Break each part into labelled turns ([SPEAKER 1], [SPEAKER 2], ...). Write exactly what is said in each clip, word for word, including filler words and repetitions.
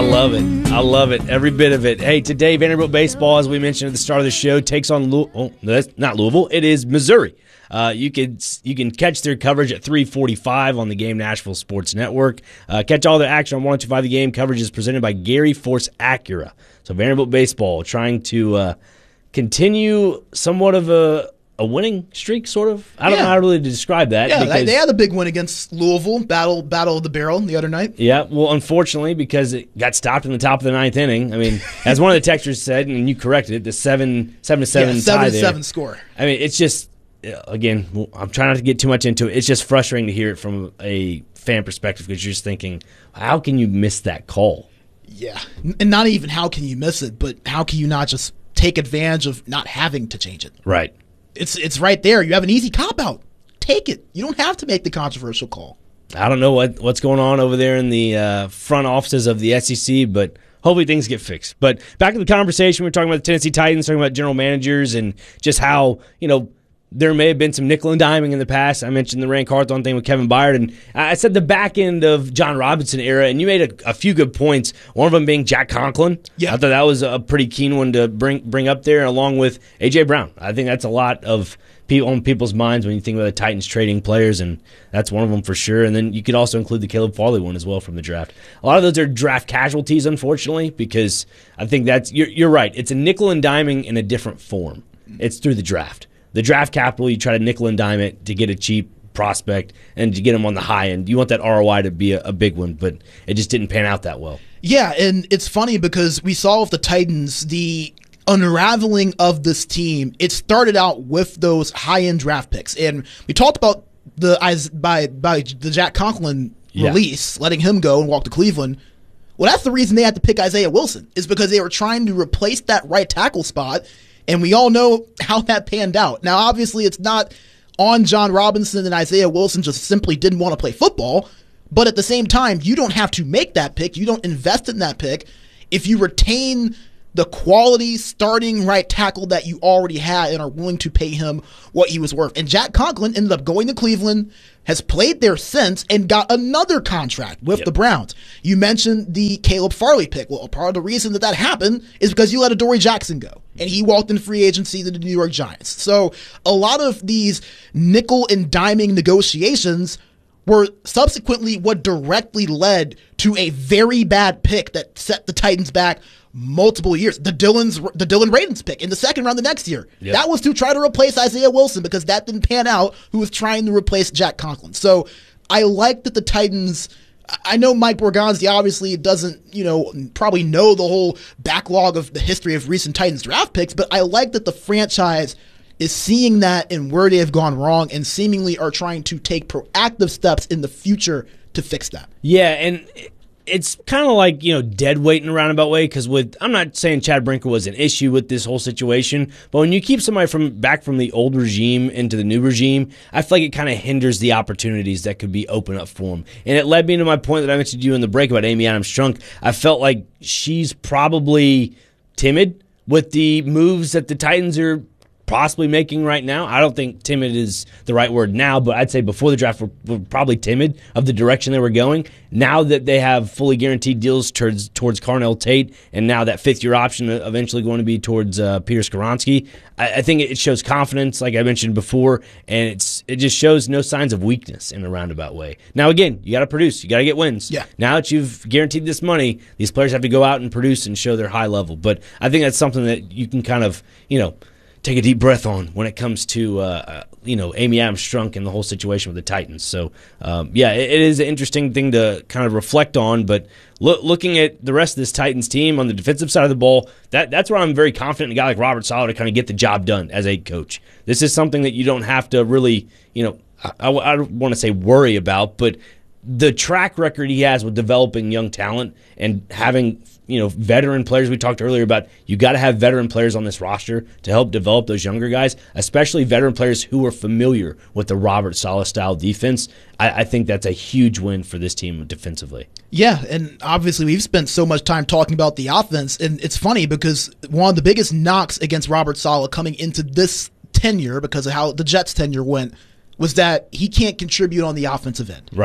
[SPEAKER 1] love it. I love it. Every bit of it. Hey, today Vanderbilt baseball, as we mentioned at the start of the show, takes on Louisville. Oh, no, that's not Louisville. It is Missouri. Uh, you can you can catch their coverage at three forty-five on the Game Nashville Sports Network. Uh, catch all the action on one oh two point five The Game. Coverage is presented by Gary Force Acura. So Vanderbilt baseball trying to uh, continue somewhat of a a winning streak, sort of. I don't
[SPEAKER 2] yeah.
[SPEAKER 1] know how really to describe that.
[SPEAKER 2] Yeah,
[SPEAKER 1] because,
[SPEAKER 2] they had a big win against Louisville, battle battle of the barrel the other night.
[SPEAKER 1] Yeah, well, unfortunately, because it got stopped in the top of the ninth inning. I mean, as one of the texters said, and you corrected it, the seven seven to seven
[SPEAKER 2] yeah, seven
[SPEAKER 1] tie
[SPEAKER 2] to
[SPEAKER 1] there.
[SPEAKER 2] seven score.
[SPEAKER 1] I mean, it's just again, I'm trying not to get too much into it. It's just frustrating to hear it from a fan perspective because you're just thinking, how can you miss that call?
[SPEAKER 2] Yeah, and not even how can you miss it, but how can you not just take advantage of not having to change it?
[SPEAKER 1] Right.
[SPEAKER 2] It's it's right there. You have an easy cop-out. Take it. You don't have to make the controversial call.
[SPEAKER 1] I don't know what, what's going on over there in the uh, front offices of the S E C, but hopefully things get fixed. But back to the conversation, we we're talking about the Tennessee Titans, talking about general managers and just how, you know, there may have been some nickel and diming in the past. I mentioned the Rand Carthon thing with Kevin Byard, and I said the back end of John Robinson era, and you made a, a few good points, one of them being Jack Conklin.
[SPEAKER 2] Yeah.
[SPEAKER 1] I thought that was a pretty keen one to bring bring up there, along with A J. Brown. I think that's a lot of people on people's minds when you think about the Titans trading players, and that's one of them for sure. And then you could also include the Caleb Farley one as well from the draft. A lot of those are draft casualties, unfortunately, because I think that's you're, you're right. It's a nickel and diming in a different form. It's through the draft. The draft capital, you try to nickel and dime it to get a cheap prospect and to get them on the high end. You want that R O I to be a, a big one, but it just didn't pan out that well.
[SPEAKER 2] Yeah, and it's funny because we saw with the Titans, the unraveling of this team, it started out with those high-end draft picks. And we talked about the by, by the Jack Conklin
[SPEAKER 1] Yeah.
[SPEAKER 2] release, letting him go and walk to Cleveland. Well, that's the reason they had to pick Isaiah Wilson, is because they were trying to replace that right tackle spot. And we all know how that panned out. Now, obviously, it's not on John Robinson and Isaiah Wilson just simply didn't want to play football. But at the same time, you don't have to make that pick. You don't invest in that pick. If you retain the quality starting right tackle that you already had and are willing to pay him what he was worth. And Jack Conklin ended up going to Cleveland, has played there since, and got another contract with
[SPEAKER 1] Yep.
[SPEAKER 2] the Browns. You mentioned the Caleb Farley pick. Well, part of the reason that that happened is because you let Adoree Jackson go, and he walked in free agency to the New York Giants. So a lot of these nickel and diming negotiations were subsequently what directly led to a very bad pick that set the Titans back multiple years. The Dylan's the Dylan Radins pick in the second round the next year.
[SPEAKER 1] Yep.
[SPEAKER 2] That was to try to replace Isaiah Wilson because that didn't pan out, who was trying to replace Jack Conklin. So I like that the Titans, I know Mike Borgonzi obviously doesn't, you know, probably know the whole backlog of the history of recent Titans draft picks, but I like that the franchise is seeing that and where they have gone wrong and seemingly are trying to take proactive steps in the future to fix that.
[SPEAKER 1] Yeah, and it's kind of like, you know, dead weight in a roundabout way, because with, I'm not saying Chad Brinker was an issue with this whole situation, but when you keep somebody from back from the old regime into the new regime, I feel like it kind of hinders the opportunities that could be open up for him. And it led me to my point that I mentioned to you in the break about Amy Adams-Strunk. I felt like she's probably timid with the moves that the Titans are possibly making right now. I don't think timid is the right word now, but I'd say before the draft we're, we're probably timid of the direction they were going. Now that they have fully guaranteed deals towards towards Carnell Tate, and now that fifth year option eventually going to be towards uh, Peter Skoronski, I, I think it shows confidence, like I mentioned before, and it's it just shows no signs of weakness in a roundabout way. Now again, you got to produce, you got to get wins.
[SPEAKER 2] Yeah. Now
[SPEAKER 1] Now that you've guaranteed this money, these players have to go out and produce and show their high level. But I think that's something that you can kind of, you know, take a deep breath on when it comes to, uh, you know, Amy Adams-Strunk and the whole situation with the Titans. So, um, yeah, it, it is an interesting thing to kind of reflect on. But lo- looking at the rest of this Titans team on the defensive side of the ball, that that's where I'm very confident in a guy like Robert Saleh to kind of get the job done as a coach. This is something that you don't have to really, you know, I, I, I don't want to say worry about, but the track record he has with developing young talent and having, you know, veteran players. We talked earlier about you got to have veteran players on this roster to help develop those younger guys, especially veteran players who are familiar with the Robert Saleh style defense. I, I think that's a huge win for this team defensively.
[SPEAKER 2] Yeah, and obviously we've spent so much time talking about the offense, and it's funny because one of the biggest knocks against Robert Saleh coming into this tenure, because of how the Jets' tenure went, was that he can't contribute on the offensive end.
[SPEAKER 1] Right.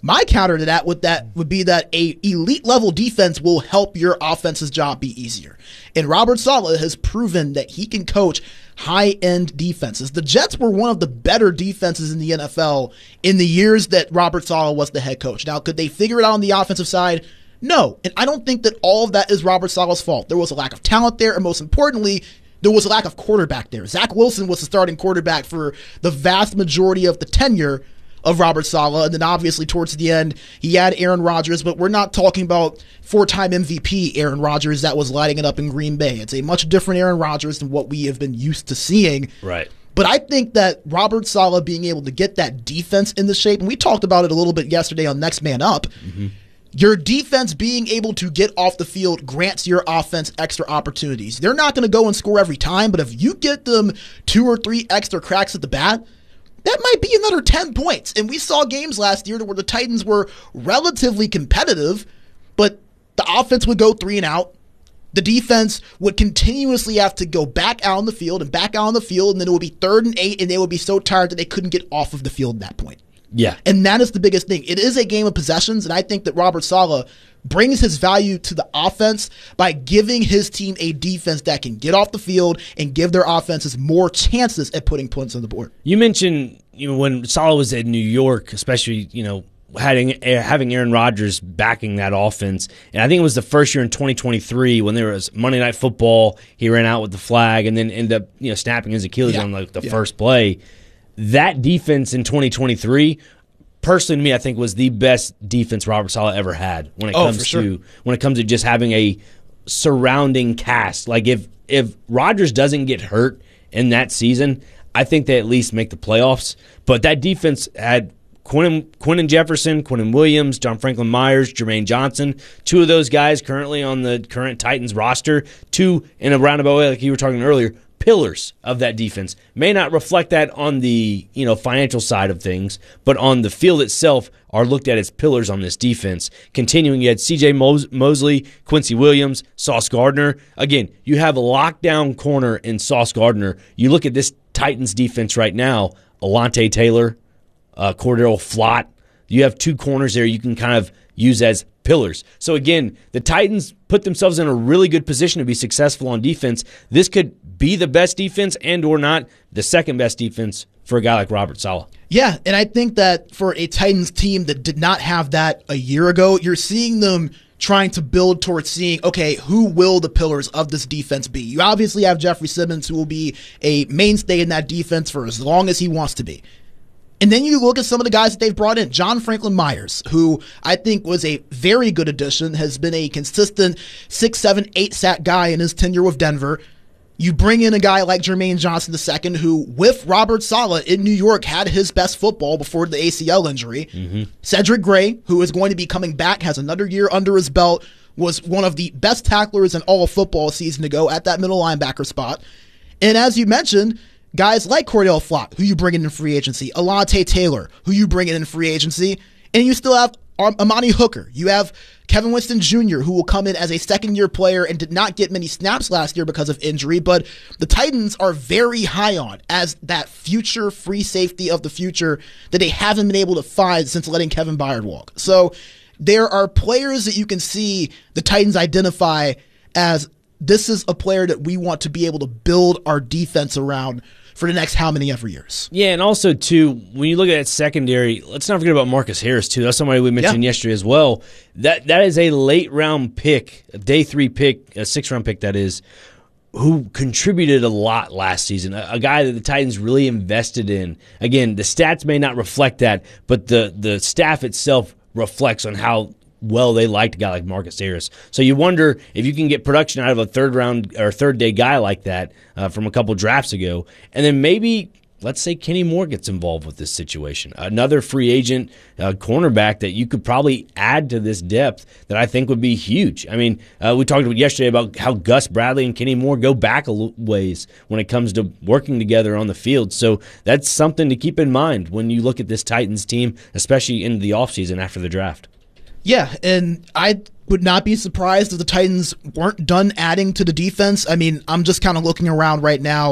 [SPEAKER 2] My counter to that would that would be that a elite level defense will help your offense's job be easier. And Robert Saleh has proven that he can coach high-end defenses. The Jets were one of the better defenses in the N F L in the years that Robert Saleh was the head coach. Now, could they figure it out on the offensive side? No. And I don't think that all of that is Robert Saleh's fault. There was a lack of talent there, and most importantly, there was a lack of quarterback there. Zach Wilson was the starting quarterback for the vast majority of the tenure of Robert Saleh, and then obviously towards the end, he had Aaron Rodgers, but we're not talking about four-time M V P Aaron Rodgers that was lighting it up in Green Bay. It's a much different Aaron Rodgers than what we have been used to seeing.
[SPEAKER 1] Right.
[SPEAKER 2] But I think that Robert Saleh being able to get that defense in the shape, and we talked about it a little bit yesterday on Next Man Up, mm-hmm. Your defense being able to get off the field grants your offense extra opportunities. They're not going to go and score every time, but if you get them two or three extra cracks at the bat, that might be another ten points. And we saw games last year where the Titans were relatively competitive, but the offense would go three and out. The defense would continuously have to go back out on the field and back out on the field, and then it would be third and eight, and they would be so tired that they couldn't get off of the field at that point.
[SPEAKER 1] Yeah.
[SPEAKER 2] And that is the biggest thing. It is a game of possessions, and I think that Robert Saleh brings his value to the offense by giving his team a defense that can get off the field and give their offenses more chances at putting points on the board.
[SPEAKER 1] You mentioned, you know, when Saleh was in New York, especially, you know, having having Aaron Rodgers backing that offense, and I think it was the first year in twenty twenty-three when there was Monday Night Football, he ran out with the flag and then ended up, you know, snapping his Achilles yeah. on like the yeah. first play. That defense in twenty twenty-three, personally to me, I think was the best defense Robert Saleh ever had when it
[SPEAKER 2] oh,
[SPEAKER 1] comes
[SPEAKER 2] sure.
[SPEAKER 1] to when it comes to just having a surrounding cast. Like if if Rodgers doesn't get hurt in that season, I think they at least make the playoffs. But that defense had Quinn, Quinton Jefferson, Quinton Williams, John Franklin Myers, Jermaine Johnson, two of those guys currently on the current Titans roster, two in a roundabout way like you were talking earlier, pillars of that defense. May not reflect that on the, you know, financial side of things, but on the field itself are looked at as pillars on this defense. Continuing, you had C J Mos- Mosley, Quincy Williams, Sauce Gardner. Again, you have a lockdown corner in Sauce Gardner. You look at this Titans defense right now, Alontae Taylor, uh, Cordell Flott. You have two corners there you can kind of use as pillars. So again, the Titans put themselves in a really good position to be successful on defense. This could be the best defense and or not the second best defense for a guy like Robert Saleh.
[SPEAKER 2] Yeah, and I think that for a Titans team that did not have that a year ago, you're seeing them trying to build towards seeing, okay, who will the pillars of this defense be? You obviously have Jeffrey Simmons, who will be a mainstay in that defense for as long as he wants to be. And then you look at some of the guys that they've brought in. John Franklin Myers, who I think was a very good addition, has been a consistent six, seven, eight sack guy in his tenure with Denver. You bring in a guy like Jermaine Johnson the second, who, with Robert Saleh in New York, had his best football before the A C L injury. Mm-hmm. Cedric Gray, who is going to be coming back, has another year under his belt, was one of the best tacklers in all of football a season ago at that middle linebacker spot. And as you mentioned, guys like Cordell Flott, who you bring in in free agency, Alontae Taylor, who you bring in in free agency, and you still have Amani Hooker. You have Kevin Winston Junior, who will come in as a second-year player and did not get many snaps last year because of injury, but the Titans are very high on as that future free safety of the future that they haven't been able to find since letting Kevin Byard walk. So there are players that you can see the Titans identify as this is a player that we want to be able to build our defense around for the next how many ever years.
[SPEAKER 1] Yeah, and also, too, when you look at that secondary, let's not forget about Marcus Harris, too. That's somebody we mentioned yeah. yesterday as well. That That is a late-round pick, a day three pick, a six-round pick, that is, who contributed a lot last season, a, a guy that the Titans really invested in. Again, the stats may not reflect that, but the, the staff itself reflects on how well they liked a guy like Marcus Harris. So you wonder if you can get production out of a third round or third day guy like that uh, from a couple drafts ago, and then maybe let's say Kenny Moore gets involved with this situation, another free agent uh, cornerback that you could probably add to this depth that I think would be huge. I mean, uh, we talked about yesterday about how Gus Bradley and Kenny Moore go back a ways when it comes to working together on the field. So that's something to keep in mind when you look at this Titans team, especially in the offseason after the draft.
[SPEAKER 2] Yeah, and I would not be surprised if the Titans weren't done adding to the defense. I mean, I'm just kind of looking around right now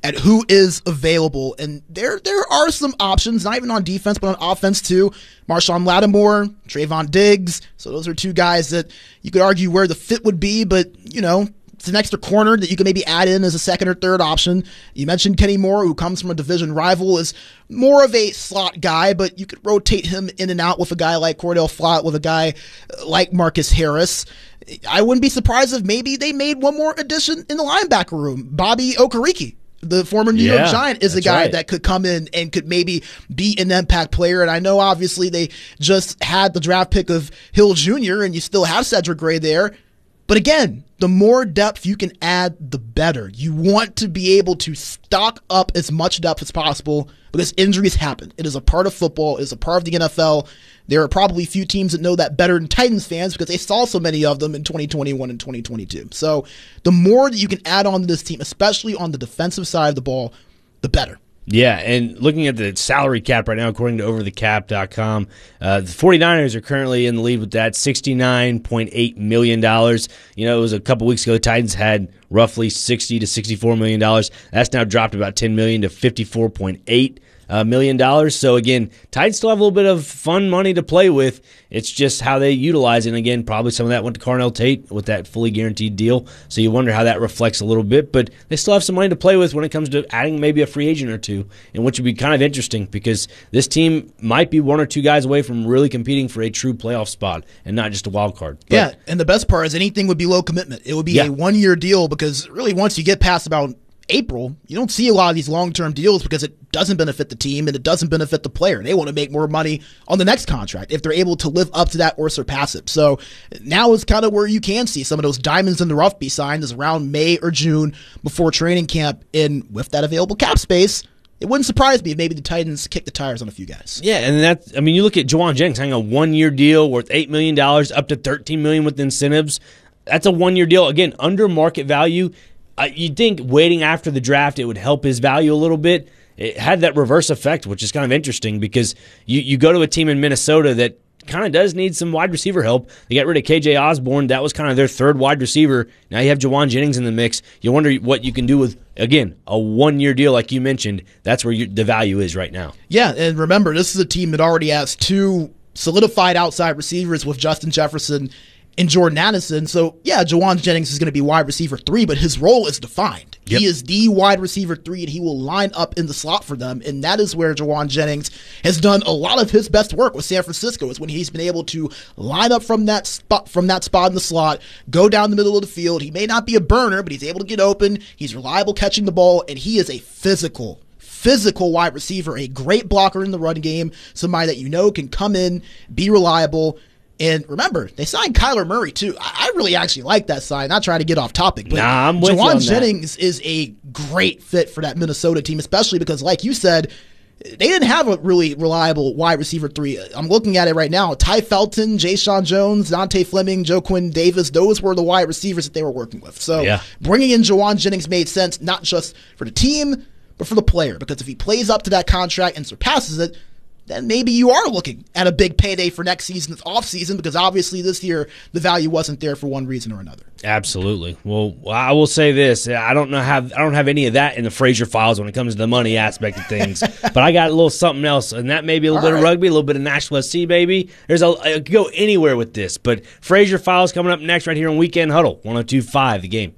[SPEAKER 2] at who is available. And there there are some options, not even on defense, but on offense too. Marshawn Lattimore, Trayvon Diggs. So those are two guys that you could argue where the fit would be, but, you know, it's an extra corner that you can maybe add in as a second or third option. You mentioned Kenny Moore, who comes from a division rival, is more of a slot guy, but you could rotate him in and out with a guy like Cordell Flott, with a guy like Marcus Harris. I wouldn't be surprised if maybe they made one more addition in the linebacker room. Bobby Okereke, the former New
[SPEAKER 1] yeah,
[SPEAKER 2] York Giant, is a guy
[SPEAKER 1] right.
[SPEAKER 2] that could come in and could maybe be an impact player. And I know obviously they just had the draft pick of Hill Junior and you still have Cedric Gray there. But again, the more depth you can add, the better. You want to be able to stock up as much depth as possible because injuries happen. It is a part of football. It is a part of the N F L. There are probably few teams that know that better than Titans fans because they saw so many of them in twenty twenty-one and twenty twenty-two. So the more that you can add on to this team, especially on the defensive side of the ball, the better.
[SPEAKER 1] Yeah, and looking at the salary cap right now, according to over the cap dot com, uh, the 49ers are currently in the lead with that, sixty-nine point eight million dollars. You know, it was a couple weeks ago, the Titans had roughly sixty to sixty-four million dollars. That's now dropped about ten million dollars to fifty-four point eight uh, million dollars. So again, Titans still have a little bit of fun money to play with. It's just how they utilize it. And again, probably some of that went to Carnell Tate with that fully guaranteed deal. So you wonder how that reflects a little bit. But they still have some money to play with when it comes to adding maybe a free agent or two, and which would be kind of interesting because this team might be one or two guys away from really competing for a true playoff spot and not just a wild card. But,
[SPEAKER 2] yeah, and the best part is anything would be low commitment. It would be
[SPEAKER 1] yeah.
[SPEAKER 2] a one-year deal because really once you get past about April, you don't see a lot of these long-term deals because it doesn't benefit the team and it doesn't benefit the player. They want to make more money on the next contract if they're able to live up to that or surpass it. So now is kind of where you can see some of those diamonds in the rough be signed is around May or June before training camp. And with that available cap space, it wouldn't surprise me if maybe the Titans kick the tires on a few guys.
[SPEAKER 1] Yeah, and that's, I mean, you look at Jauan Jennings having a one-year deal worth eight million dollars up to thirteen million dollars with incentives. That's a one-year deal. Again, under market value. Uh, you'd think waiting after the draft, it would help his value a little bit. It had that reverse effect, which is kind of interesting because you, you go to a team in Minnesota that kind of does need some wide receiver help. They got rid of K J Osborne. That was kind of their third wide receiver. Now you have Jauan Jennings in the mix. You wonder what you can do with, again, a one-year deal like you mentioned. That's where you, the value is right now.
[SPEAKER 2] Yeah, and remember, this is a team that already has two solidified outside receivers with Justin Jefferson and Jordan Addison. So, yeah, Jauan Jennings is going to be wide receiver three, but his role is defined. Yep. He is the wide receiver three, and he will line up in the slot for them, and that is where Jauan Jennings has done a lot of his best work with San Francisco, is when he's been able to line up from that spot from that spot in the slot, go down the middle of the field. He may not be a burner, but he's able to get open. He's reliable catching the ball, and he is a physical physical wide receiver, a great blocker in the run game, somebody that you know can come in, be reliable. And remember, they signed Kyler Murray, too. I really actually like that sign. Not trying to get off topic, but
[SPEAKER 1] nah, I'm with
[SPEAKER 2] Jauan
[SPEAKER 1] you on
[SPEAKER 2] Jennings
[SPEAKER 1] that.
[SPEAKER 2] is a great fit for that Minnesota team, especially because, like you said, they didn't have a really reliable wide receiver three. I'm looking at it right now. Ty Felton, Jay Sean Jones, Dante Fleming, Joe Quinn Davis, those were the wide receivers that they were working with. So
[SPEAKER 1] yeah.
[SPEAKER 2] bringing in Jauan Jennings made sense, not just for the team, but for the player. Because if he plays up to that contract and surpasses it, then maybe you are looking at a big payday for next season's offseason, because obviously this year the value wasn't there for one reason or another.
[SPEAKER 1] Absolutely. Well, I will say this: I don't know have I don't have any of that in the Frazier files when it comes to the money aspect of things, but I got a little something else, and that may be a little All bit right. of rugby, a little bit of Nashville S C, baby. There's a I could go anywhere with this, but Frazier files coming up next right here on Weekend Huddle, one oh two point five The Game.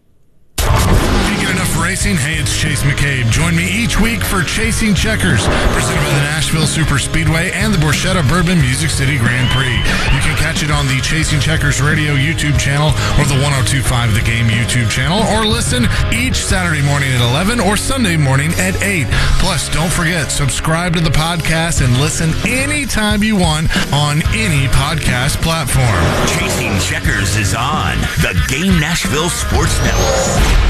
[SPEAKER 3] Enough racing? Hey, it's Chase McCabe. Join me each week for Chasing Checkers, presented by the Nashville Super Speedway and the Borchetta Bourbon Music City Grand Prix. You can catch it on the Chasing Checkers Radio YouTube channel or the one oh two point five The Game YouTube channel, or listen each Saturday morning at eleven or Sunday morning at eight. Plus, don't forget, subscribe to the podcast and listen anytime you want on any podcast platform.
[SPEAKER 4] Chasing Checkers is on the Game Nashville Sports Network.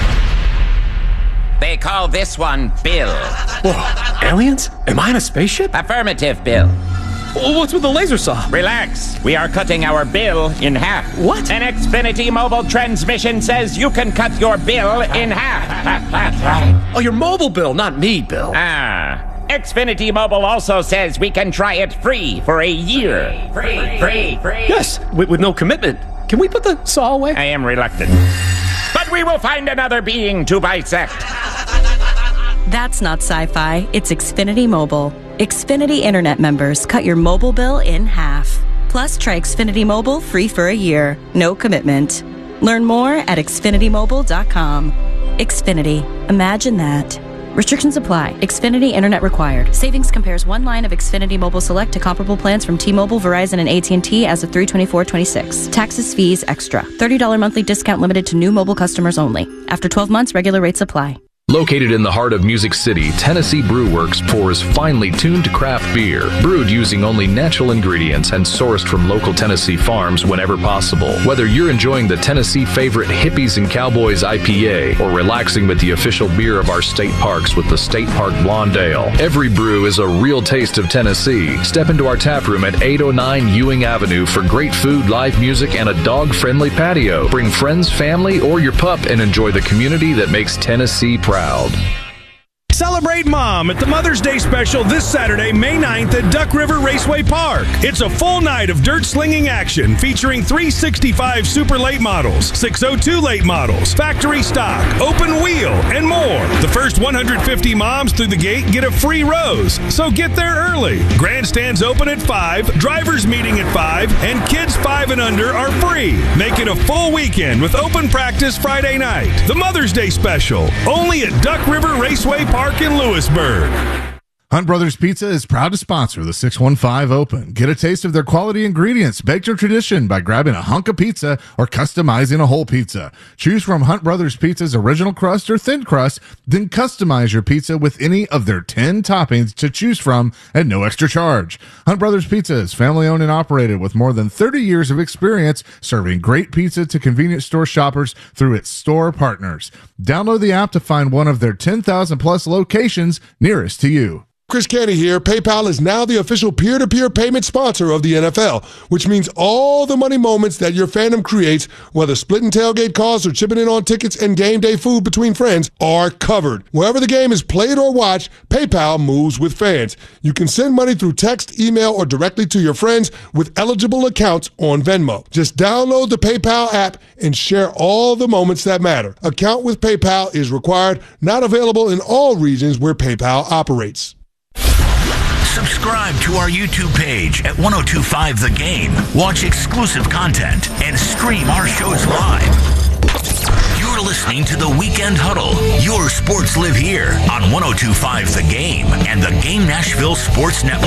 [SPEAKER 5] They call this one Bill.
[SPEAKER 6] Whoa, aliens? Am I in a spaceship?
[SPEAKER 5] Affirmative, Bill.
[SPEAKER 6] Well, what's with the laser saw?
[SPEAKER 5] Relax. We are cutting our bill in half.
[SPEAKER 6] What?
[SPEAKER 5] An Xfinity mobile transmission says you can cut your bill in half.
[SPEAKER 6] Oh, your mobile bill, not me, Bill.
[SPEAKER 5] Ah. Xfinity Mobile also says we can try it free for a year. Free, free, free.
[SPEAKER 6] Yes, with, with no commitment. Can we put the saw away?
[SPEAKER 5] I am reluctant. But we will find another being to bisect.
[SPEAKER 7] That's not sci-fi, it's Xfinity Mobile. Xfinity Internet members cut your mobile bill in half. Plus, try Xfinity Mobile free for a year. No commitment. Learn more at Xfinity Mobile dot com. Xfinity. Imagine that. Restrictions apply. Xfinity Internet required. Savings compares one line of Xfinity Mobile Select to comparable plans from T-Mobile, Verizon, and A T and T as of three twenty-four twenty-six. Taxes, fees, extra. thirty dollars monthly discount limited to new mobile customers only. After twelve months, regular rates apply.
[SPEAKER 8] Located in the heart of Music City, Tennessee Brew Works pours finely tuned craft beer, brewed using only natural ingredients and sourced from local Tennessee farms whenever possible. Whether you're enjoying the Tennessee favorite Hippies and Cowboys I P A or relaxing with the official beer of our state parks with the State Park Blonde Ale, every brew is a real taste of Tennessee. Step into our tap room at eight oh nine Ewing Avenue for great food, live music, and a dog-friendly patio. Bring friends, family, or your pup and enjoy the community that makes Tennessee proud.
[SPEAKER 9] Celebrate Mom at the Mother's Day special this Saturday, May ninth at Duck River Raceway Park. It's a full night of dirt slinging action featuring three sixty-five Super Late models, six oh two Late models, factory stock, open wheel, and more. The first one hundred fifty moms through the gate get a free rose, so get there early. Grandstands open at five, drivers meeting at five, and kids five and under are free. Make it a full weekend with open practice Friday night. The Mother's Day special, only at Duck River Raceway Park in Lewisburg.
[SPEAKER 3] Hunt Brothers Pizza is proud to sponsor the six one five Open. Get a taste of their quality ingredients, baked to tradition by grabbing a hunk of pizza or customizing a whole pizza. Choose from Hunt Brothers Pizza's original crust or thin crust, then customize your pizza with any of their ten toppings to choose from at no extra charge. Hunt Brothers Pizza is family owned and operated with more than thirty years of experience serving great pizza to convenience store shoppers through its store partners. Download the app to find one of their ten thousand plus locations nearest to you.
[SPEAKER 10] Chris Canty here. PayPal is now the official peer-to-peer payment sponsor of the N F L, which means all the money moments that your fandom creates, whether splitting tailgate costs or chipping in on tickets and game day food between friends, are covered. Wherever the game is played or watched, PayPal moves with fans. You can send money through text, email, or directly to your friends with eligible accounts on Venmo. Just download the PayPal app and share all the moments that matter. Account with PayPal is required, not available in all regions where PayPal operates.
[SPEAKER 4] Subscribe to our YouTube page at ten twenty-five The Game. Watch exclusive content and stream our shows live. You're listening to The Weekend Huddle. Your sports live here on ten twenty-five The Game and the Game Nashville Sports Network.